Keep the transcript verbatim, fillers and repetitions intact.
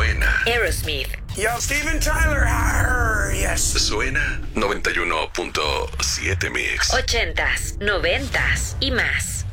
Suena. Aerosmith. Yo, Steven Tyler. Arr, yes. Suena noventa y uno punto siete Mix. Ochentas, noventas y más.